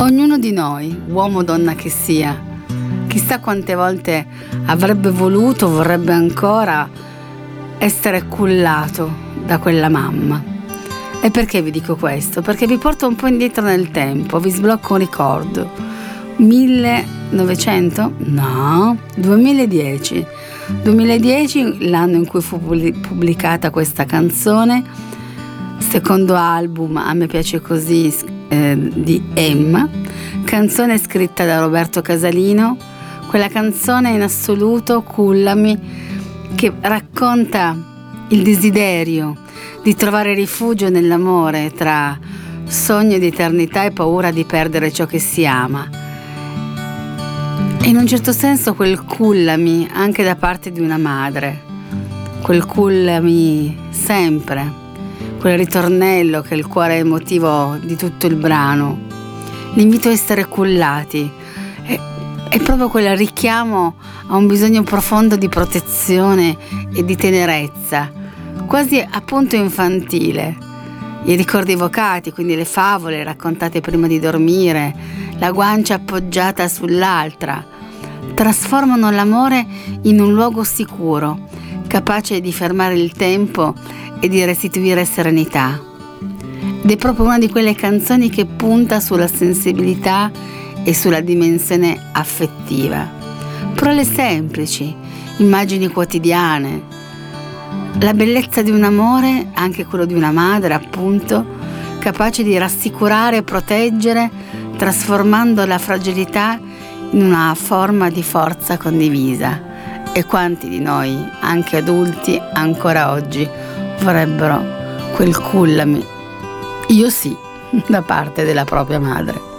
Ognuno di noi, uomo o donna che sia, chissà quante volte avrebbe voluto, vorrebbe ancora essere cullato da quella mamma. E perché vi dico questo? Perché vi porto un po' indietro nel tempo, vi sblocco un ricordo. 1900? No, 2010. 2010, l'anno in cui fu pubblicata questa canzone, secondo album A me piace così di Emma, canzone scritta da Roberto Casalino, quella canzone in assoluto, Cullami, che racconta il desiderio di trovare rifugio nell'amore tra sogno di eternità e paura di perdere ciò che si ama. E in un certo senso quel cullami anche da parte di una madre, quel cullami sempre, quel ritornello che è il cuore emotivo di tutto il brano, l'invito a essere cullati, è proprio quel richiamo a un bisogno profondo di protezione e di tenerezza, quasi appunto infantile. I ricordi evocati, quindi le favole raccontate prima di dormire, la guancia appoggiata sull'altra, trasformano l'amore in un luogo sicuro, capace di fermare il tempo e di restituire serenità. Ed è proprio una di quelle canzoni che punta sulla sensibilità e sulla dimensione affettiva. Parole semplici, immagini quotidiane, la bellezza di un amore, anche quello di una madre appunto, capace di rassicurare e proteggere, trasformando la fragilità in una forma di forza condivisa. E quanti di noi, anche adulti, ancora oggi vorrebbero quel cullami? Io sì, da parte della propria madre.